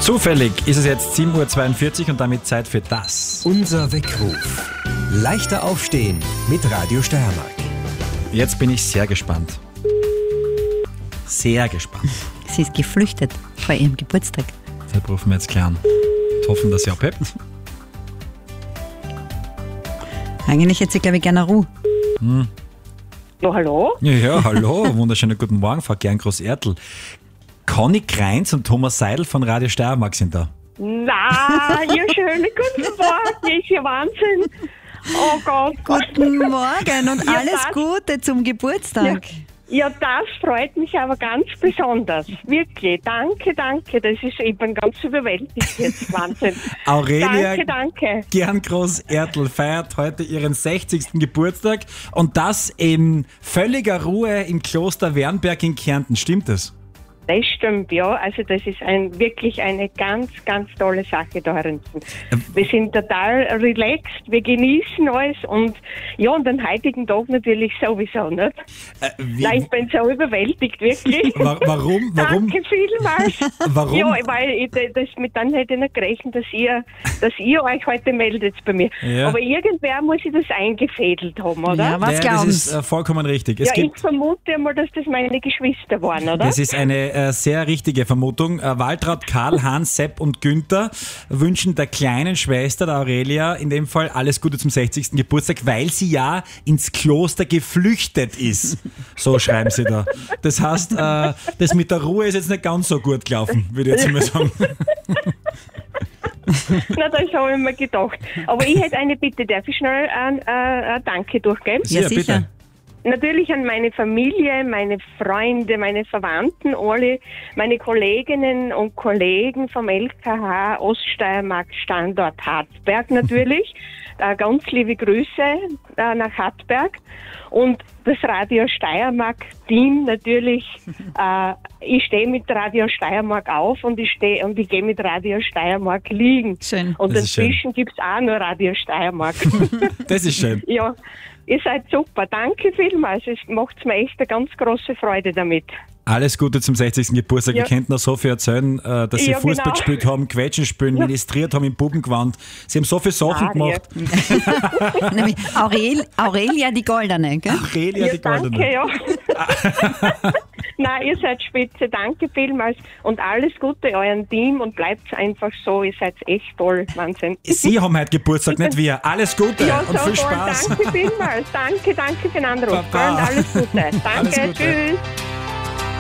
Zufällig ist es jetzt 7.42 Uhr und damit Zeit für das. Unser Weckruf. Leichter aufstehen mit Radio Steiermark. Jetzt bin ich sehr gespannt. Sehr gespannt. Sie ist geflüchtet vor ihrem Geburtstag. Das rufen wir jetzt klären. Und hoffen, dass sie abhebt. Eigentlich hätte sie, glaube ich, gerne Ruhe. Ja, hallo? Ja, hallo. Wunderschönen guten Morgen, Frau Gerngroß-Ertl. Conny Kreins und Thomas Seidel von Radio Steiermark sind da. Na, ihr schöne guten Morgen, ist ja Wahnsinn. Oh Gott. Guten Morgen und Ja, alles das- Gute zum Geburtstag. Ja, das freut mich aber ganz besonders. Wirklich, danke. Ich bin ganz überwältigt jetzt, Wahnsinn. Aurelia Danke. Gerngroß-Ertl feiert heute ihren 60. Geburtstag und das in völliger Ruhe im Kloster Wernberg in Kärnten. Stimmt das? Das stimmt, ja. Also das ist wirklich eine ganz, ganz tolle Sache da hinten. Wir sind total relaxed, wir genießen alles und ja, und den heutigen Tag natürlich sowieso, nicht? Nein, ich bin so überwältigt, wirklich. Warum? Danke vielmals. Warum? Ja, weil dann hätte ich nicht gerechnet, dass ihr euch heute meldet bei mir. Ja. Aber irgendwer muss ich das eingefädelt haben, oder? Ja, was das glauben ist Sie? Vollkommen richtig. Es Ja, ich gibt, vermute einmal, dass das meine Geschwister waren, oder? das ist eine sehr richtige Vermutung. Waltraud, Karl, Hans, Sepp und Günther wünschen der kleinen Schwester, der Aurelia, in dem Fall alles Gute zum 60. Geburtstag, weil sie ja ins Kloster geflüchtet ist. So schreiben sie da. Das heißt, das mit der Ruhe ist jetzt nicht ganz so gut gelaufen, würde ich jetzt mal sagen. Na, das habe ich mir gedacht. Aber ich hätte eine Bitte. Darf ich schnell ein Danke durchgeben? Ja, sicher. bitte. Natürlich an meine Familie, meine Freunde, meine Verwandten, alle meine Kolleginnen und Kollegen vom LKH Oststeiermark Standort Hartberg natürlich. Ganz liebe Grüße nach Hartberg. Und das Radio Steiermark Team natürlich. Ich stehe mit Radio Steiermark auf und ich gehe mit Radio Steiermark liegen. Schön. Und Das ist schön. dazwischen gibt es auch nur Radio Steiermark. Das ist schön. Ja, ihr seid super. Danke vielmals. Es macht mir echt eine ganz große Freude damit. Alles Gute zum 60. Geburtstag. Ja. Wir könnten noch so viel erzählen, dass Sie Ja, Fußball genau. gespielt haben, Quetschen spielen, ministriert haben im Bubengewand. Sie haben so viele Sachen Ja. gemacht. Nämlich Aurelia die Goldene, gell? Aurelia, die Goldene. Danke, ja. Nein, ihr seid spitze. Danke vielmals. Und alles Gute euren Team und bleibt einfach so. Ihr seid echt toll. Wahnsinn. Sie haben heute Geburtstag, nicht wir. Alles Gute Ja, und viel so toll. Spaß. Danke vielmals. Danke für den Anruf. Baba. Und alles Gute. Danke, Alles Gute. tschüss.